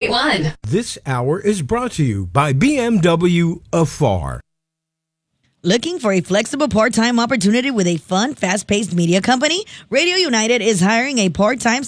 101.1. This hour is brought to you by BMW Afar. Looking for a flexible part-time opportunity with a fun, fast-paced media company? Radio United is hiring a part-time